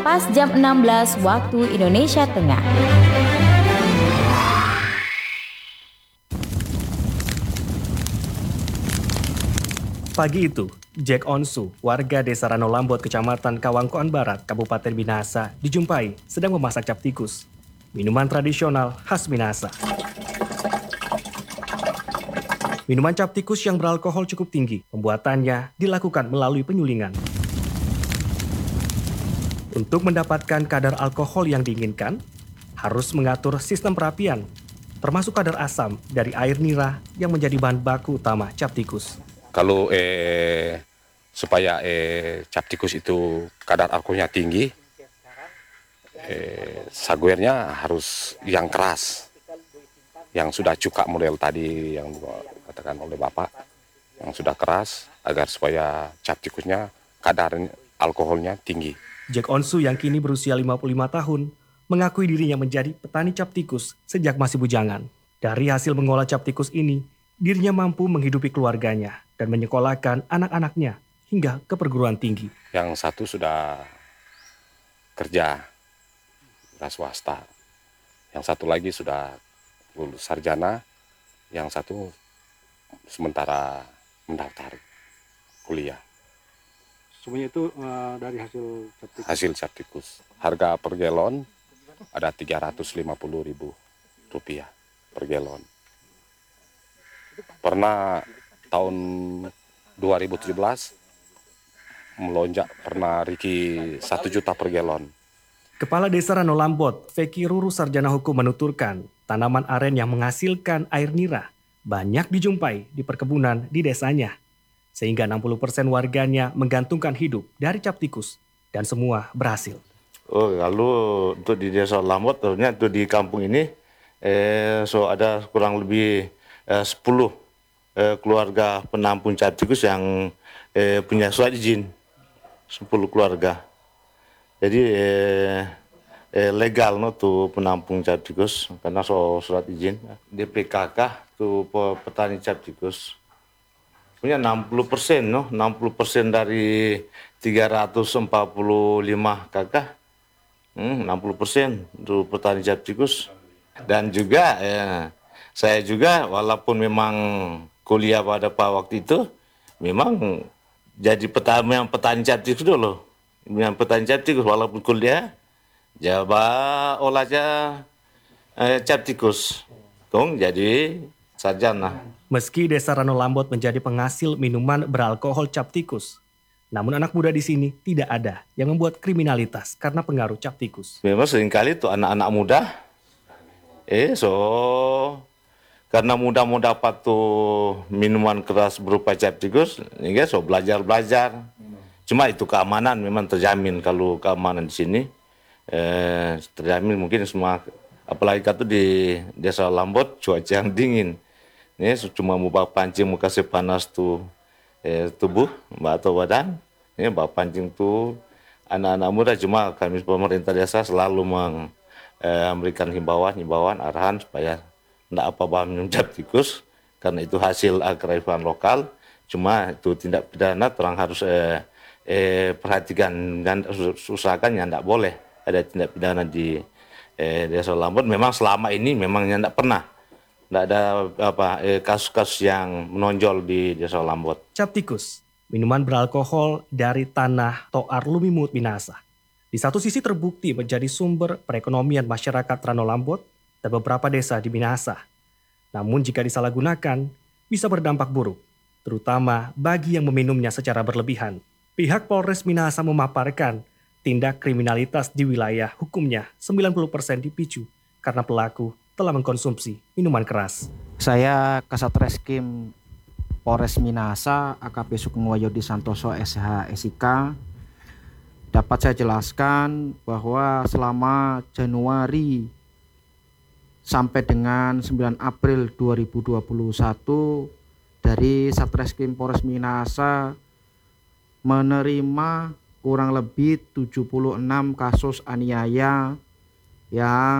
pas jam 16 waktu Indonesia Tengah. Pagi itu, Jack Onsu, warga desa Ranolambot, Kecamatan Kawangkoan Barat, Kabupaten Minahasa, dijumpai sedang memasak cap tikus, minuman tradisional khas Minahasa. Minuman cap tikus yang beralkohol cukup tinggi, pembuatannya dilakukan melalui penyulingan. Untuk mendapatkan kadar alkohol yang diinginkan, harus mengatur sistem perapian, termasuk kadar asam dari air nira yang menjadi bahan baku utama cap tikus. Kalau supaya cap tikus itu kadar alkoholnya tinggi, saguernya harus yang keras, yang sudah cuka model tadi yang dikatakan oleh Bapak, yang sudah keras agar supaya cap tikusnya kadar alkoholnya tinggi. Jack Onsu yang kini berusia 55 tahun mengakui dirinya menjadi petani cap tikus sejak masih bujangan. Dari hasil mengolah cap tikus ini, dirinya mampu menghidupi keluarganya dan menyekolahkan anak-anaknya hingga ke perguruan tinggi. Yang satu sudah kerja, sudah swasta. Yang satu lagi sudah lulus sarjana, yang satu sementara mendaftar kuliah. Semuanya itu dari hasil cap tikus. Hasil cap tikus. Harga per galon ada Rp350.000 per galon. Pernah tahun 2017 melonjak, pernah Riki 1 juta per galon. Kepala Desa Ranolambot, Feki Ruru Sarjana Hukum menuturkan, tanaman aren yang menghasilkan air nira banyak dijumpai di perkebunan di desanya. Sehingga 60% warganya menggantungkan hidup dari cap tikus dan semua berhasil. Oh, kalau untuk di Desa Lambot, terusnya untuk di kampung ini ada kurang lebih 10 keluarga penampung cap tikus yang punya surat izin, 10 keluarga. Jadi legal tuh penampung cap tikus karena surat izin. DPKK tuh petani cap tikus punya 60%, 60% dari 345 kakak, 60% untuk petani cap tikus. Dan juga saya juga walaupun memang kuliah pada waktu itu, memang jadi petani cap tikus dulu. Yang petani cap tikus walaupun kuliah, coba olah aja cap tikus. Jadi sarjana. Meski Desa Ranolambot menjadi penghasil minuman beralkohol cap tikus, namun anak muda di sini tidak ada yang membuat kriminalitas karena pengaruh cap tikus. Memang seringkali tuh anak-anak muda, karena mudah mau dapat tuh minuman keras berupa cap tikus, belajar. Cuma itu keamanan memang terjamin, kalau keamanan di sini terjamin mungkin semua, apalagi kata di Desa Lambot cuaca yang dingin. Ini cuma mau bawa pancing, mau kasih panas tuh tubuh atau badan. Ini bawa pancing tuh anak-anak muda, cuma kami pemerintah desa selalu memberikan himbauan, arahan supaya tidak apa-apa minum cap tikus karena itu hasil kearifan lokal. Cuma itu tindak pidana terang harus perhatikan dan usahakan yang tidak boleh ada tindak pidana di Desa Lambot. Memang selama ini memang tidak pernah. Tidak ada kasus-kasus yang menonjol di Desa Lambot. Cap tikus, minuman beralkohol dari tanah Toar Lumimut Minahasa. Di satu sisi terbukti menjadi sumber perekonomian masyarakat Ranolambot dan beberapa desa di Minahasa. Namun jika disalahgunakan, bisa berdampak buruk, terutama bagi yang meminumnya secara berlebihan. Pihak Polres Minahasa memaparkan tindak kriminalitas di wilayah hukumnya 90% dipicu karena pelaku telah mengkonsumsi minuman keras. Saya Kasat Reskrim Polres Minahasa, AKP Sugeng Wahyudi Santoso SH SIK. Dapat saya jelaskan bahwa selama Januari sampai dengan 9 April 2021 dari Satreskrim Polres Minahasa menerima kurang lebih 76 kasus aniaya yang